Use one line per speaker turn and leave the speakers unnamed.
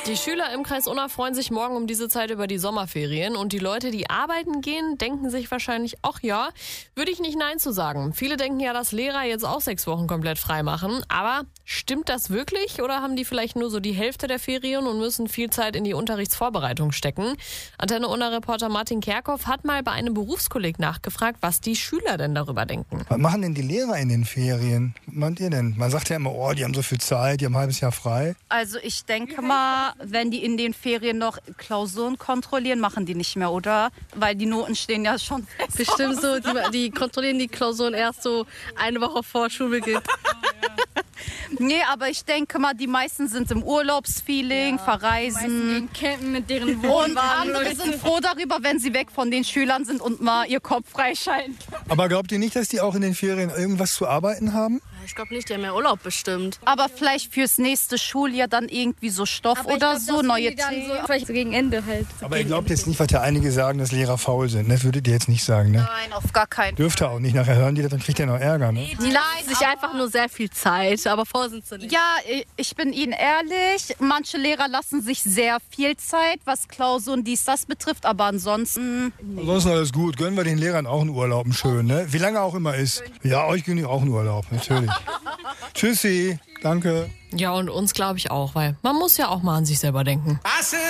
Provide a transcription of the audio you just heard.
Die Schüler im Kreis Unna freuen sich morgen um diese Zeit über die Sommerferien und die Leute, die arbeiten gehen, denken sich wahrscheinlich, ach ja, würde ich nicht Nein zu sagen. Viele denken ja, dass Lehrer jetzt auch 6 Wochen komplett frei machen, aber stimmt das wirklich oder haben die vielleicht nur so die Hälfte der Ferien und müssen viel Zeit in die Unterrichtsvorbereitung stecken? Antenne Unna-Reporter Martin Kerkhoff hat mal bei einem Berufskolleg nachgefragt, was die Schüler denn darüber denken.
Was machen denn die Lehrer in den Ferien? Was meint ihr denn? Man sagt ja immer, oh, die haben so viel Zeit, die haben ein halbes Jahr frei.
Also ich denke mal, wenn die in den Ferien noch Klausuren kontrollieren, machen die nicht mehr, oder? Weil die Noten stehen ja schon fest.
Bestimmt so, die kontrollieren die Klausuren erst so eine Woche vor Schulbeginn.
Nee, aber ich denke mal, die meisten sind im Urlaubsfeeling, verreisen.
Campen mit deren
Und
Wohnwagen.
andere sind froh darüber, wenn sie weg von den Schülern sind und mal ihr Kopf freischalten.
Aber glaubt ihr nicht, dass die auch in den Ferien irgendwas zu arbeiten haben?
Ich glaube nicht, die haben ja Urlaub bestimmt.
Aber vielleicht fürs nächste Schuljahr dann irgendwie so Stoff oder so, neue Themen.
Vielleicht so gegen Ende halt.
Aber ihr glaubt jetzt nicht, was ja einige sagen, dass Lehrer faul sind. Das würdet ihr jetzt nicht sagen, ne?
Nein, auf gar keinen Fall.
Dürft ihr auch nicht. Nachher hören die das, dann kriegt ihr noch Ärger, ne?
Die lassen sich einfach nur sehr viel Zeit, aber vor sind sie nicht.
Ja, ich bin Ihnen ehrlich, manche Lehrer lassen sich sehr viel Zeit, was Klausuren das betrifft, aber ansonsten...
Ansonsten alles gut. Gönnen wir den Lehrern auch einen Urlaub, einen schönen, ne? Wie lange auch immer ist. Ja, euch gönne ich auch einen Urlaub, natürlich. Tschüssi, danke.
Ja, und uns glaube ich auch, weil man muss ja auch mal an sich selber denken.